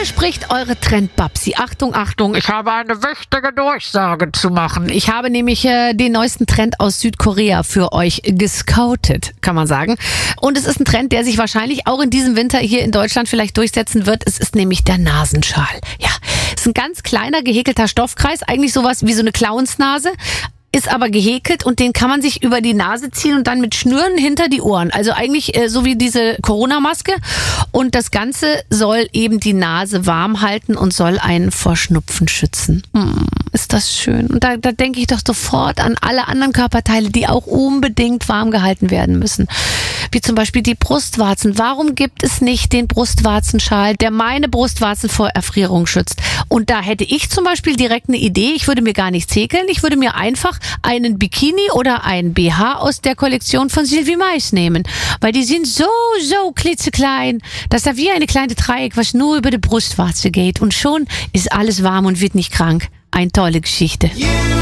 Hier spricht eure Trend-Babsi. Achtung, Achtung, ich habe eine wichtige Durchsage zu machen. Ich habe nämlich den neuesten Trend aus Südkorea für euch gescoutet, kann man sagen. Und es ist ein Trend, der sich wahrscheinlich auch in diesem Winter hier in Deutschland vielleicht durchsetzen wird. Es ist nämlich der Nasenschal. Ja, es ist ein ganz kleiner, gehäkelter Stoffkreis, eigentlich sowas wie so eine Clownsnase. Ist aber gehäkelt und den kann man sich über die Nase ziehen und dann mit Schnüren hinter die Ohren. Also eigentlich so wie diese Corona-Maske. Und das Ganze soll eben die Nase warm halten und soll einen vor Schnupfen schützen. Ist das schön. Und da denke ich doch sofort an alle anderen Körperteile, die auch unbedingt warm gehalten werden müssen. Wie zum Beispiel die Brustwarzen. Warum gibt es nicht den Brustwarzenschal, der meine Brustwarzen vor Erfrierung schützt? Und da hätte ich zum Beispiel direkt eine Idee. Ich würde mir gar nichts häkeln. Ich würde mir einfach einen Bikini oder einen BH aus der Kollektion von Sylvie Mais nehmen. Weil die sind so klitzeklein. Das ist ja wie eine kleine Dreieck, was nur über die Brustwarze geht. Und schon ist alles warm und wird nicht krank. Eine tolle Geschichte.